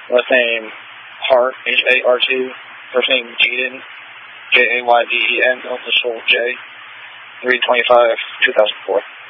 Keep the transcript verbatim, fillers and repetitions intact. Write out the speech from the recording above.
Last name Hart, H A R T. First name Jaden, J A Y D E N, official J. three twenty-five, two thousand four.